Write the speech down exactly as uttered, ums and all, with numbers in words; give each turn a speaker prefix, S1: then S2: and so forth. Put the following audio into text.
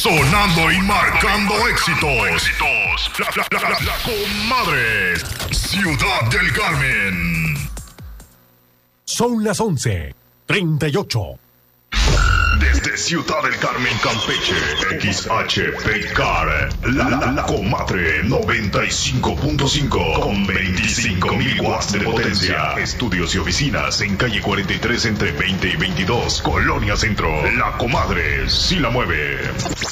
S1: Sonando y marcando éxitos. La, la, la, la, la Comadre. Ciudad del Carmen.
S2: Son las once treinta y ocho.
S1: Desde Ciudad del Carmen, Campeche, X H P Car, la, la, la Comadre noventa y cinco punto cinco con veinticinco mil watts de potencia. Estudios y oficinas en calle cuarenta y tres entre veinte y veintidós, Colonia Centro. La Comadre sí la mueve.